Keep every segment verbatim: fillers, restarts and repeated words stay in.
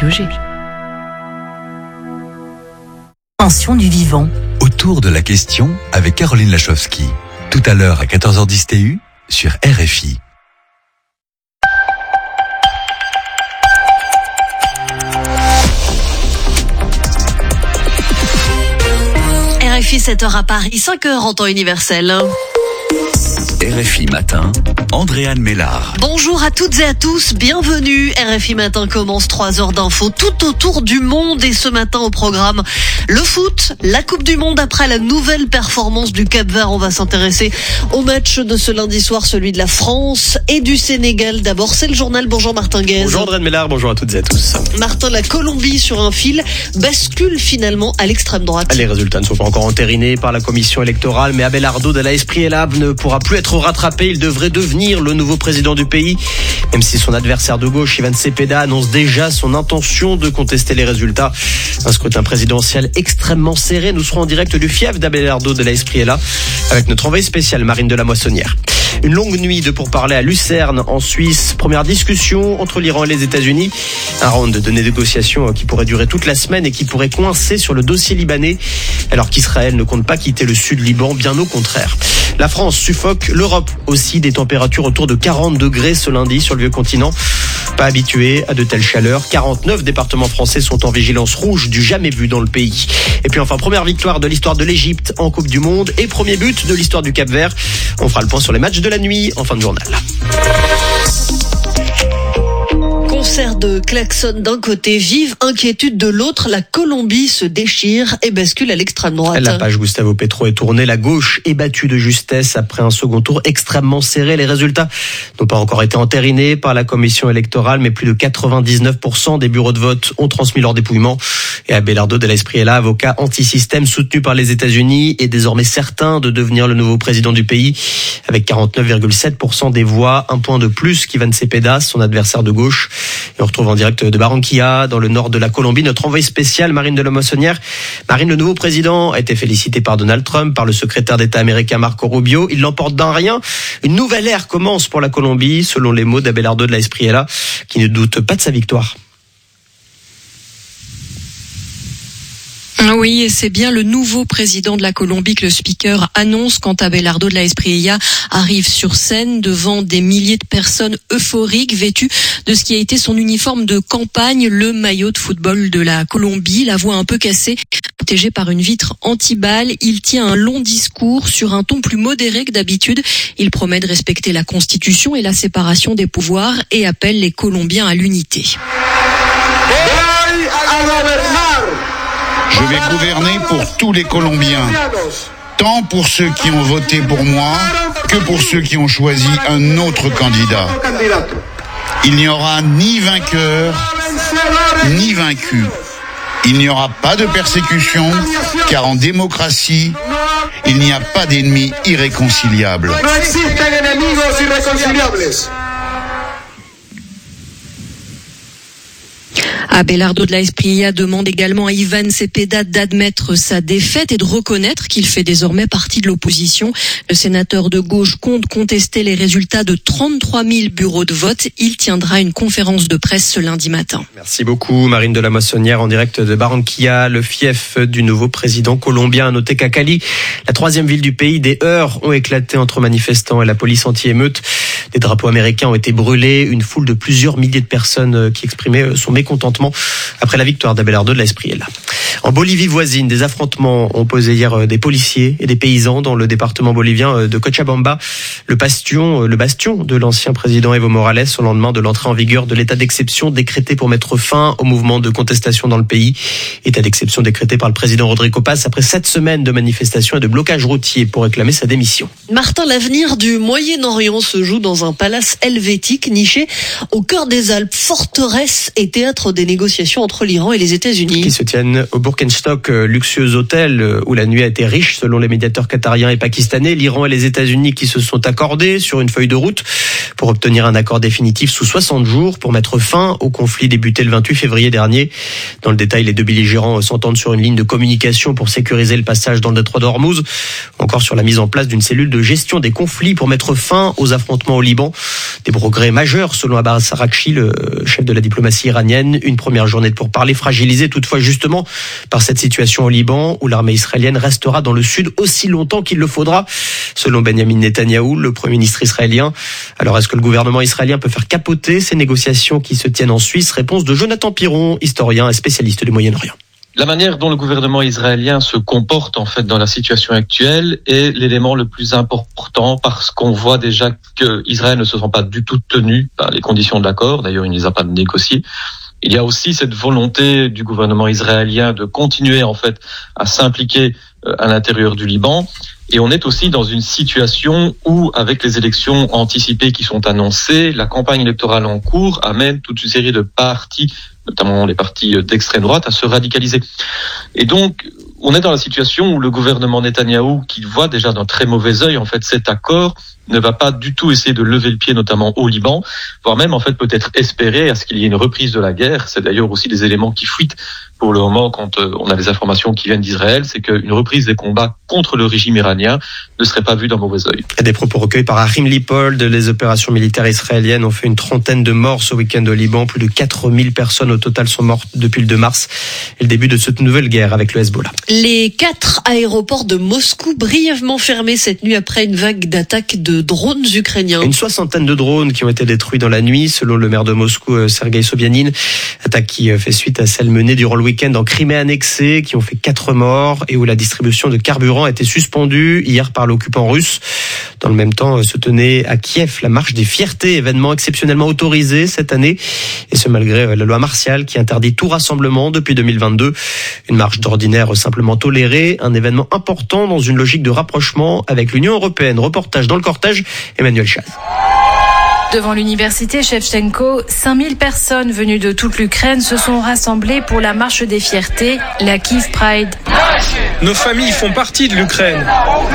Radio G. Pension du vivant. Autour de la question avec Caroline Lachowski. Tout à l'heure à quatorze heures dix T U sur R F I. R F I sept heures à Paris, cinq heures en temps universel. R F I Matin, Andréane Mélard. Bonjour à toutes et à tous, bienvenue. R F I Matin commence trois heures d'infos tout autour du monde et ce matin au programme le foot, la Coupe du Monde après la nouvelle performance du Cap-Vert. On va s'intéresser au match de ce lundi soir, celui de la France et du Sénégal. D'abord, c'est le journal. Bonjour Martin Guez. Bonjour Andréane Mélard, bonjour à toutes et à tous. Martin, la Colombie sur un fil bascule finalement à l'extrême droite. Les résultats ne sont pas encore entérinés par la commission électorale, mais Abelardo de la Espriella ne pourra plus être rattrapé. Il devrait devenir le nouveau président du pays, même si son adversaire de gauche, Ivan Cepeda, annonce déjà son intention de contester les résultats. Un scrutin présidentiel extrêmement serré. Nous serons en direct du fief d'Abelardo de la Espriella avec notre envoyée spéciale Marine de la Moissonnière. Une longue nuit de pourparlers à Lucerne, en Suisse. Première discussion entre l'Iran et les États-Unis. Un round de négociations qui pourrait durer toute la semaine et qui pourrait coincer sur le dossier libanais, alors qu'Israël ne compte pas quitter le sud Liban, bien au contraire. La France suffoque, l'Europe aussi, des températures autour de quarante degrés ce lundi sur le vieux continent. Pas habitué à de telles chaleurs. quarante-neuf départements français sont en vigilance rouge, du jamais vu dans le pays. Et puis enfin, première victoire de l'histoire de l'Égypte en Coupe du Monde et premier but de l'histoire du Cap-Vert. On fera le point sur les matchs de la nuit en fin de journal. Concert de klaxon d'un côté, vive inquiétude de l'autre. La Colombie se déchire et bascule à l'extrême droite. La page Gustavo Petro est tournée. La gauche est battue de justesse après un second tour extrêmement serré. Les résultats n'ont pas encore été entérinés par la commission électorale, mais plus de quatre-vingt-dix-neuf pour cent des bureaux de vote ont transmis leur dépouillement. Et Abelardo de la Espriella, avocat anti-système soutenu par les États-Unis, est désormais certain de devenir le nouveau président du pays avec quarante-neuf virgule sept pour cent des voix, un point de plus qu'Ivan Cepeda, son adversaire de gauche. Et on retrouve en direct de Barranquilla, dans le nord de la Colombie, notre envoyée spéciale Marine de la Moissonnière. Marine, le nouveau président a été félicité par Donald Trump, par le secrétaire d'État américain Marco Rubio. Il l'emporte d'un rien. Une nouvelle ère commence pour la Colombie, selon les mots d'Abelardo de la Espriella, qui ne doute pas de sa victoire. Oui, et c'est bien le nouveau président de la Colombie que le speaker annonce quand Abelardo de la Espriella arrive sur scène devant des milliers de personnes euphoriques vêtues de ce qui a été son uniforme de campagne, le maillot de football de la Colombie, la voix un peu cassée, protégé par une vitre anti-balles. Il tient un long discours sur un ton plus modéré que d'habitude. Il promet de respecter la Constitution et la séparation des pouvoirs et appelle les Colombiens à l'unité. Je vais gouverner pour tous les Colombiens, tant pour ceux qui ont voté pour moi que pour ceux qui ont choisi un autre candidat. Il n'y aura ni vainqueur, ni vaincu. Il n'y aura pas de persécution, car en démocratie, il n'y a pas d'ennemis irréconciliables. Abelardo de la Espriella demande également à Ivan Cepeda d'admettre sa défaite et de reconnaître qu'il fait désormais partie de l'opposition. Le sénateur de gauche compte contester les résultats de trente-trois mille bureaux de vote. Il tiendra une conférence de presse ce lundi matin. Merci beaucoup Marine de la Moissonnière en direct de Barranquilla, le fief du nouveau président colombien. À noter qu'à Cali, la troisième ville du pays, des heurts ont éclaté entre manifestants et la police anti-émeute. Des drapeaux américains ont été brûlés, une foule de plusieurs milliers de personnes qui exprimaient son mécontentement après la victoire d'Abelardo de la Espriella. En Bolivie voisine, des affrontements ont opposé hier des policiers et des paysans dans le département bolivien de Cochabamba, le bastion, le bastion de l'ancien président Evo Morales au lendemain de l'entrée en vigueur de l'état d'exception décrété pour mettre fin au mouvement de contestation dans le pays. État d'exception décrété par le président Rodrigo Paz après sept semaines de manifestations et de blocages routiers pour réclamer sa démission. Martin, l'avenir du Moyen-Orient se joue dans un palace helvétique niché au cœur des Alpes, forteresse et théâtre des négociations entre l'Iran et les États-Unis. Qui se tiennent au Birkenstock, luxueux hôtel où la nuit a été riche selon les médiateurs qatariens et pakistanais. L'Iran et les États-Unis qui se sont accordés sur une feuille de route pour obtenir un accord définitif sous soixante jours pour mettre fin au conflit débuté le vingt-huit février dernier. Dans le détail, les deux belligérants s'entendent sur une ligne de communication pour sécuriser le passage dans le détroit d'Ormuz, ou encore sur la mise en place d'une cellule de gestion des conflits pour mettre fin aux affrontements au Liban. Des progrès majeurs selon Abbas Araghchi, le chef de la diplomatie iranienne. Une première journée de pourparlers fragilisée toutefois justement par cette situation au Liban où l'armée israélienne restera dans le sud aussi longtemps qu'il le faudra, selon Benjamin Netanyahou, le premier ministre israélien. Alors est-ce que le gouvernement israélien peut faire capoter ces négociations qui se tiennent en Suisse? Réponse de Jonathan Piron, historien et spécialiste du Moyen-Orient. La manière dont le gouvernement israélien se comporte en fait dans la situation actuelle est l'élément le plus important parce qu'on voit déjà que Israël ne se sent pas du tout tenu par les conditions de l'accord. D'ailleurs, il ne les a pas négociées. Il y a aussi cette volonté du gouvernement israélien de continuer en fait à s'impliquer à l'intérieur du Liban. Et on est aussi dans une situation où, avec les élections anticipées qui sont annoncées, la campagne électorale en cours amène toute une série de partis, notamment les partis d'extrême droite, à se radicaliser. Et donc, on est dans la situation où le gouvernement Netanyahou, qui voit déjà d'un très mauvais œil en fait cet accord, ne va pas du tout essayer de lever le pied, notamment au Liban, voire même en fait peut-être espérer à ce qu'il y ait une reprise de la guerre. C'est d'ailleurs aussi des éléments qui fuitent pour le moment quand on a les informations qui viennent d'Israël, c'est qu'une reprise des combats contre le régime iranien ne serait pas vue d'un mauvais œil. Des propos recueillis par Achim Lippold. Les opérations militaires israéliennes ont fait une trentaine de morts ce week-end au Liban. Plus de quatre mille personnes au total sont mortes depuis le deux mars et le début de cette nouvelle guerre avec le Hezbollah. Les quatre aéroports de Moscou brièvement fermés cette nuit après une vague d'attaques de drones ukrainiens. Une soixantaine de drones qui ont été détruits dans la nuit, selon le maire de Moscou, Sergueï Sobyanin. Attaque qui fait suite à celle menée durant le week-end en Crimée annexée, qui ont fait quatre morts et où la distribution de carburant a été suspendue hier par l'occupant russe. Dans le même temps, se tenait à Kiev la marche des fiertés, événement exceptionnellement autorisé cette année, et ce malgré la loi martiale qui interdit tout rassemblement depuis deux mille vingt-deux. Une marche d'ordinaire simplement tolérée, un événement important dans une logique de rapprochement avec l'Union européenne. Reportage dans le cortège, Emmanuel Chaz. Devant l'université Shevchenko, cinq mille personnes venues de toute l'Ukraine se sont rassemblées pour la marche des fiertés, la Kiev Pride. Nos familles font partie de l'Ukraine.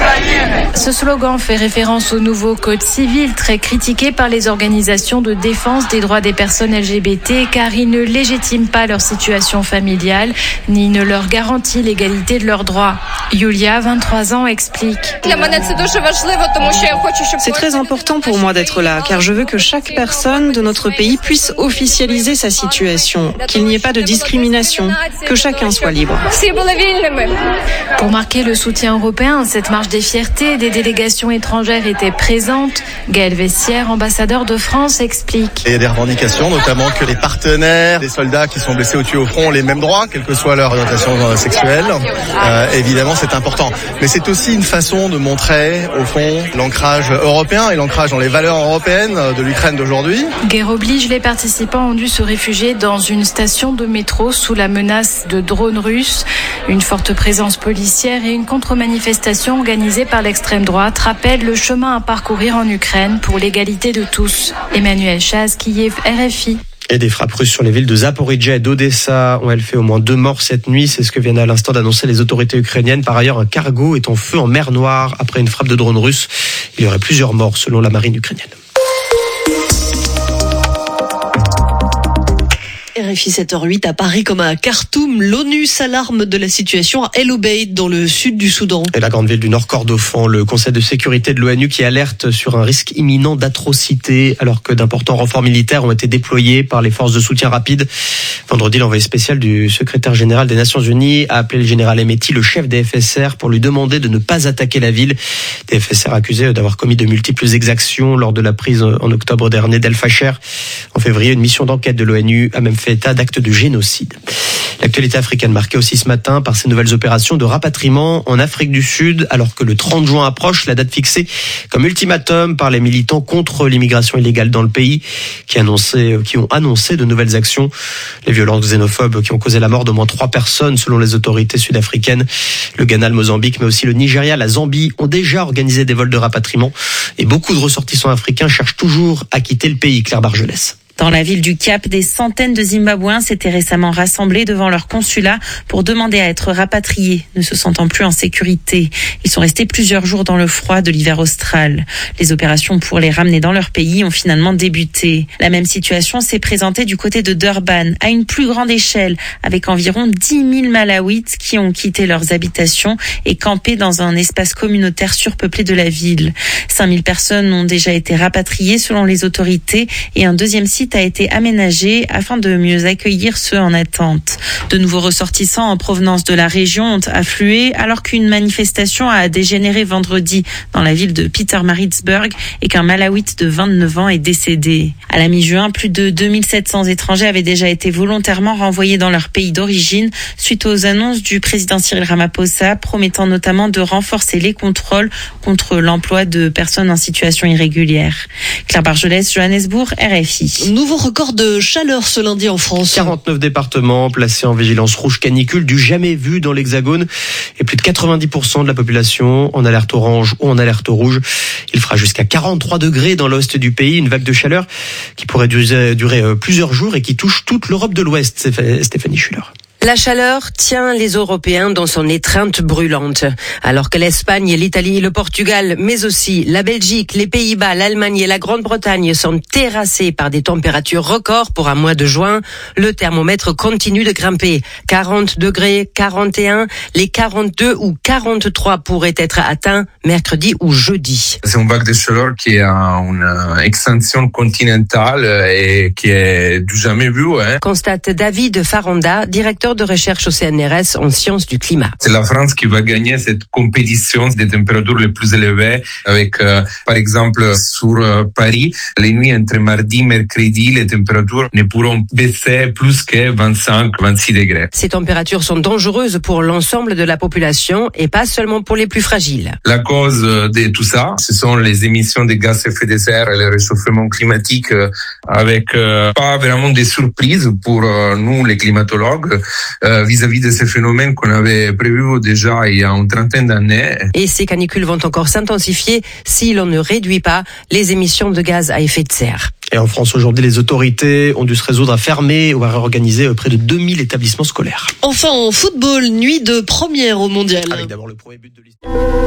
Ce slogan fait référence au nouveau code civil très critiqué par les organisations de défense des droits des personnes L G B T car il ne légitime pas leur situation familiale ni ne leur garantit l'égalité de leurs droits. Yulia, vingt-trois ans, explique. C'est très important pour moi d'être là car je veux que chaque personne de notre pays puisse officialiser sa situation, qu'il n'y ait pas de discrimination, que chacun soit libre. Pour marquer le soutien européen à cette marche des fiertés, des délégations étrangères étaient présentes. Gaël Vessière, ambassadeur de France, explique. Il y a des revendications, notamment que les partenaires des soldats qui sont blessés ou tués au front ont les mêmes droits, quelle que soit leur orientation sexuelle. Euh, évidemment, c'est important. Mais c'est aussi une façon de montrer, au fond, l'ancrage européen et l'ancrage dans les valeurs européennes de l'Ukraine d'aujourd'hui. Guerre oblige, les participants ont dû se réfugier dans une station de métro sous la menace de drones russes. Une forte présence policière et une contre-manifestation organisée par l'extrême droite rappellent le chemin à parcourir en Ukraine pour l'égalité de tous. Emmanuel Chaz, Kiev, R F I. Et des frappes russes sur les villes de Zaporijia et d'Odessa ont elles fait au moins deux morts cette nuit. C'est ce que viennent à l'instant d'annoncer les autorités ukrainiennes. Par ailleurs, un cargo est en feu en mer Noire après une frappe de drone russe. Il y aurait plusieurs morts selon la marine ukrainienne. R F I sept heures huit à Paris comme à Khartoum, l'ONU s'alarme de la situation à El Obeid dans le sud du Soudan. Et la grande ville du Nord Kordofan, le Conseil de sécurité de l'ONU qui alerte sur un risque imminent d'atrocité alors que d'importants renforts militaires ont été déployés par les forces de soutien rapide. Vendredi, l'envoyé spécial du secrétaire général des Nations Unies a appelé le général Hemeti, le chef des F S R, pour lui demander de ne pas attaquer la ville. Des F S R accusés d'avoir commis de multiples exactions lors de la prise en octobre dernier d'El Fasher. En février, une mission d'enquête de l'ONU a même fait état d'actes de génocide. L'actualité africaine marquée aussi ce matin par ces nouvelles opérations de rapatriement en Afrique du Sud, alors que le trente juin approche, la date fixée comme ultimatum par les militants contre l'immigration illégale dans le pays, qui, annoncé, qui ont annoncé de nouvelles actions. Les violences xénophobes qui ont causé la mort d'au moins trois personnes selon les autorités sud-africaines. Le Ghana, le Mozambique, mais aussi le Nigeria, la Zambie ont déjà organisé des vols de rapatriement. Et beaucoup de ressortissants africains cherchent toujours à quitter le pays. Claire Bargelès. Dans la ville du Cap, des centaines de Zimbabwéens s'étaient récemment rassemblés devant leur consulat pour demander à être rapatriés, ne se sentant plus en sécurité. Ils sont restés plusieurs jours dans le froid de l'hiver austral. Les opérations pour les ramener dans leur pays ont finalement débuté. La même situation s'est présentée du côté de Durban, à une plus grande échelle, avec environ dix mille Malawites qui ont quitté leurs habitations et campé dans un espace communautaire surpeuplé de la ville. cinq mille personnes ont déjà été rapatriées selon les autorités et un deuxième site a été aménagé afin de mieux accueillir ceux en attente. De nouveaux ressortissants en provenance de la région ont afflué alors qu'une manifestation a dégénéré vendredi dans la ville de Pietermaritzburg et qu'un Malawite de vingt-neuf ans est décédé. À la mi-juin, plus de deux mille sept cents étrangers avaient déjà été volontairement renvoyés dans leur pays d'origine suite aux annonces du président Cyril Ramaphosa promettant notamment de renforcer les contrôles contre l'emploi de personnes en situation irrégulière. Claire Bargelès, Johannesburg, R F I. Nouveau record de chaleur ce lundi en France. quarante-neuf départements placés en vigilance rouge canicule, du jamais vu dans l'Hexagone, et plus de quatre-vingt-dix pour cent de la population en alerte orange ou en alerte rouge. Il fera jusqu'à quarante-trois degrés dans l'ouest du pays, une vague de chaleur qui pourrait durer, durer plusieurs jours et qui touche toute l'Europe de l'Ouest. Stéphanie Schuller. La chaleur tient les Européens dans son étreinte brûlante. Alors que l'Espagne, l'Italie, le Portugal, mais aussi la Belgique, les Pays-Bas, l'Allemagne et la Grande-Bretagne sont terrassés par des températures records pour un mois de juin, le thermomètre continue de grimper. quarante degrés, quarante et un, les quarante-deux ou quarante-trois pourraient être atteints mercredi ou jeudi. C'est une vague de chaleur qui a une extension continentale et qui est du jamais vue. Hein. Constate David Faranda, directeur de recherche au C N R S en sciences du climat. C'est la France qui va gagner cette compétition des températures les plus élevées avec, euh, par exemple, sur euh, Paris, les nuits entre mardi et mercredi, les températures ne pourront baisser plus que vingt-cinq à vingt-six degrés. Ces températures sont dangereuses pour l'ensemble de la population et pas seulement pour les plus fragiles. La cause de tout ça, ce sont les émissions de gaz à effet de serre et le réchauffement climatique euh, avec euh, pas vraiment des surprises pour euh, nous, les climatologues, Euh, vis-à-vis de ces phénomènes qu'on avait prévus déjà il y a une trentaine d'années. Et ces canicules vont encore s'intensifier si l'on ne réduit pas les émissions de gaz à effet de serre. Et en France, aujourd'hui, les autorités ont dû se résoudre à fermer ou à réorganiser près de deux mille établissements scolaires. Enfin, en football, nuit de première au mondial. Avec d'abord le premier but de l'histoire.